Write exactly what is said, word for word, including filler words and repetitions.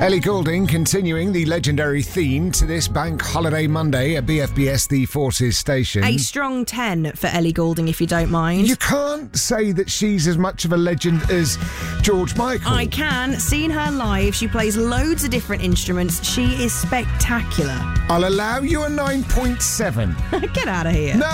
Ellie Goulding continuing the legendary theme to this Bank Holiday Monday at B F B S The Forces station. A strong ten for Ellie Goulding, if you don't mind. You can't say that she's as much of a legend as George Michael. I can. Seeing her live, she plays loads of different instruments. She is spectacular. I'll allow you a nine point seven. Get out of here. No.